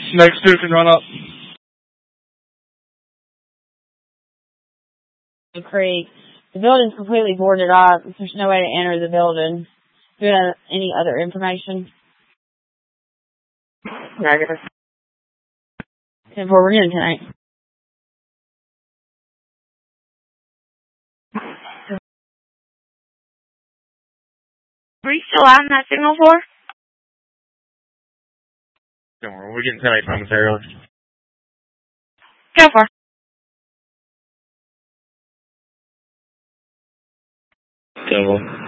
Next two can run up. The creek. The building's completely boarded up. There's no way to enter the building. Do you have any other information? Negative. 10-4, we're getting tonight. Are you still out in that signal for? Don't worry, we're getting tonight momentarily. Go for. Devil.